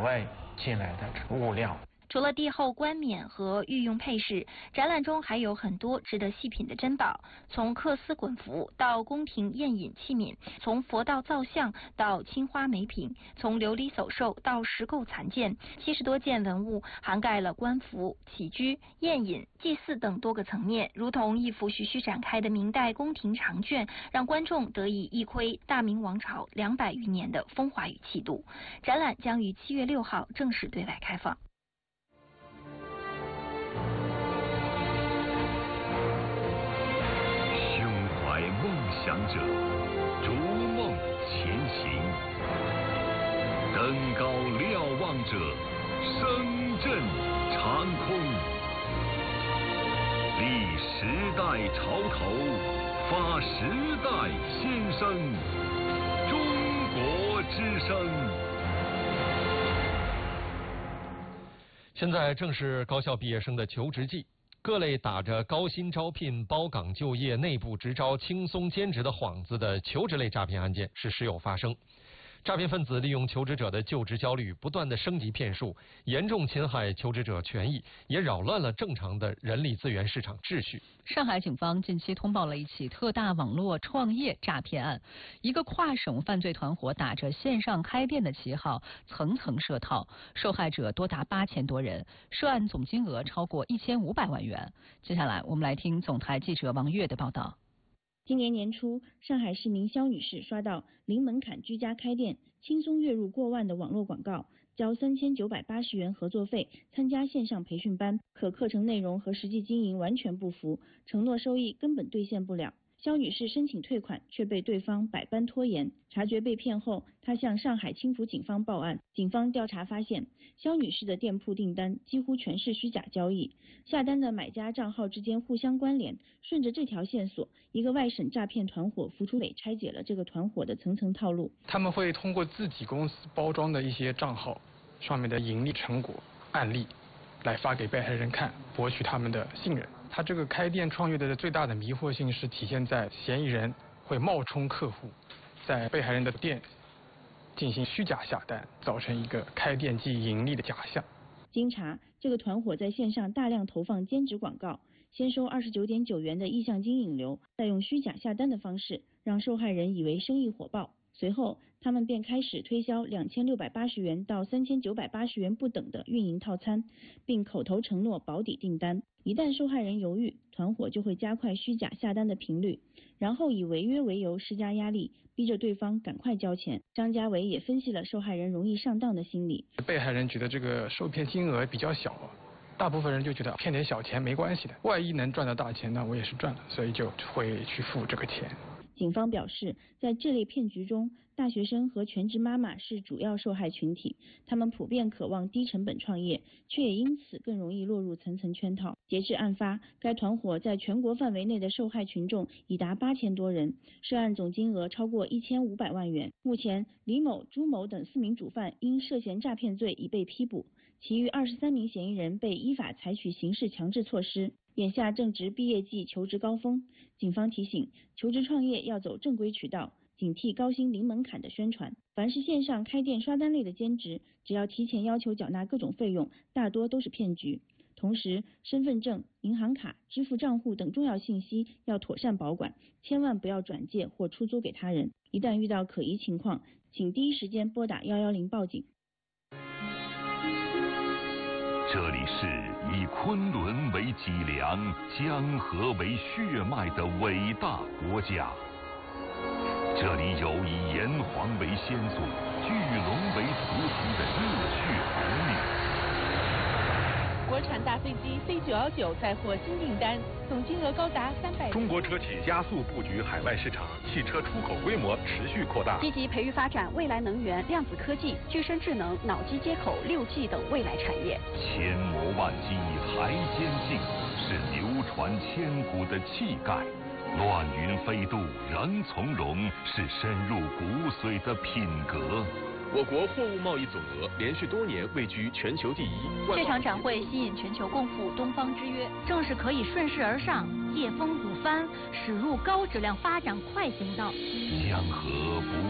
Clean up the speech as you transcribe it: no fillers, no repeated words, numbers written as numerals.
外进来的这个物料。 除了帝后冠冕和御用配饰，展览中还有很多值得细品的珍宝，从缂丝滚服到宫廷宴饮器皿，从佛道造像到青花美品，从琉璃走兽到石构残件，70多件文物涵盖了官服、起居、宴饮、祭祀等多个层面，如同一幅徐徐展开的明代宫廷长卷，让观众得以一窥大明王朝200余年的风华与气度。展览将于7月6号正式对外开放。 梦想者逐梦前行，登高瞭望者声震长空，立时代潮头，发时代先声，中国之声。 现在正是高校毕业生的求职季。各类打着高薪招聘、包岗就业、内部直招、轻松兼职的幌子的求职类诈骗案件是时有发生。诈骗分子利用求职者的就职焦虑，不断的升级骗术，严重侵害求职者权益，也扰乱了正常的人力资源市场秩序。 上海警方近期通报了一起特大网络创业诈骗案，一个跨省犯罪团伙打着线上开店的旗号，层层设套，受害者多达8000多人，涉案总金额超过1500万元。接下来我们来听总台记者王悦的报道。 今年年初，上海市民肖女士刷到零门槛居家开店、轻松月入过万的网络广告，交3980元合作费，参加线上培训班，可课程内容和实际经营完全不符，承诺收益根本兑现不了。肖女士申请退款，却被对方百般拖延。察觉被骗后，她向上海青浦警方报案。警方调查发现，肖女士的店铺订单几乎全是虚假交易，下单的买家账号之间互相关联。顺着这条线索，一个外省诈骗团伙浮出水，拆解了这个团伙的层层套路。 他们会通过自己公司包装的一些账号上面的盈利成果案例，来发给被害人看，博取他们的信任。他这个开店创业的最大的迷惑性是体现在嫌疑人会冒充客户，在被害人的店进行虚假下单，造成一个开店即盈利的假象。 经查，这个团伙在线上大量投放兼职广告，先收29.9元的意向金引流，再用虚假下单的方式让受害人以为生意火爆。随后，他们便开始推销2680元到3980元不等的运营套餐，并口头承诺保底订单。一旦受害人犹豫，团伙就会加快虚假下单的频率，然后以违约为由施加压力，逼着对方赶快交钱。张家伟也分析了受害人容易上当的心理。 被害人觉得这个受骗金额比较小，大部分人就觉得骗点小钱没关系的，万一能赚到大钱，那我也是赚了，所以就会去付这个钱。 警方表示，在这类骗局中，大学生和全职妈妈是主要受害群体，他们普遍渴望低成本创业，却也因此更容易落入层层圈套。截至案发，该团伙在全国范围内的受害群众已达8000多人，涉案总金额超过1500万元。目前，李某、朱某等4名主犯因涉嫌诈骗罪已被批捕，其余23名嫌疑人被依法采取刑事强制措施。眼下正值毕业季求职高峰，警方提醒，求职创业要走正规渠道，警惕高薪零门槛的宣传。凡是线上开店刷单类的兼职，只要提前要求缴纳各种费用，大多都是骗局。同时，身份证、银行卡、支付账户等重要信息要妥善保管，千万不要转借或出租给他人。一旦遇到可疑情况，请第一时间拨打110报警。 这里是以昆仑为脊梁、江河为血脉的伟大国家。这里有以炎黄为先祖、巨龙为图腾的热血儿女。 国产大飞机 C919 再获新订单，总金额高达300。 中国车企加速布局海外市场，汽车出口规模持续扩大。 积极培育发展未来能源、量子科技、具身智能、脑机接口、6G 等未来产业。 千磨万击还坚劲，是流传千古的气概。乱云飞渡仍从容，是深入骨髓的品格。 我国货物贸易总额连续多年位居全球第一。 这场展会吸引全球共赴东方之约，正是可以顺势而上、借风鼓帆，驶入高质量发展快行道。 江河不